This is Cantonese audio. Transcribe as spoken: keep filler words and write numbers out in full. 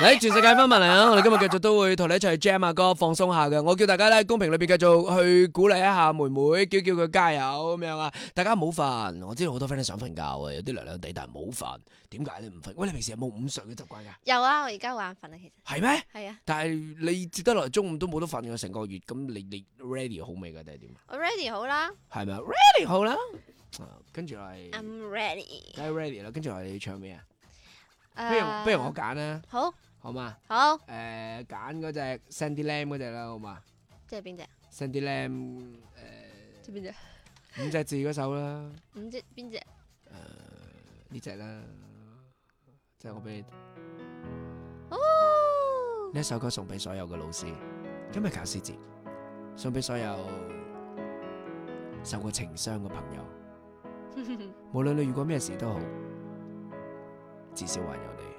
嚟全世界翻埋嚟啊！我哋今日繼續都會同你一齊 jam 下歌，放鬆下嘅。我叫大家咧公屏裏邊繼續去鼓勵一下妹妹，叫叫佢加油咁樣啊！大家唔好瞓，我知道好多 friend 都想瞓覺啊，有啲涼涼地，但係唔好瞓。點解你唔瞓？喂，你平時有冇午睡嘅習慣㗎？ 有啊，我而家好眼瞓啊，其實。 係咩？ 係啊。 但係你接得落嚟中午都冇得瞓嘅成個月，咁你你 ready 好未㗎？定係點啊？ 我 ready 好啦。 係咪啊？ready 好啦。跟住係。 I'm ready。 梗係 ready 啦，跟住係你唱咩啊？ 誒不如不如我揀啦。 好。 好嘛？ 好。 誒揀嗰隻 Sandy Lam 嗰隻啦，好嘛？ 即係邊隻？ Sandy Lam 誒。 即係邊隻？ 五隻字嗰首啦。 五隻邊隻？誒呢隻啦，即係我俾你。 哦。 呢一首歌送俾所有嘅老師，今日考試節，送俾所有受過情傷嘅朋友。無論你遇過咩事都好，至少還有你。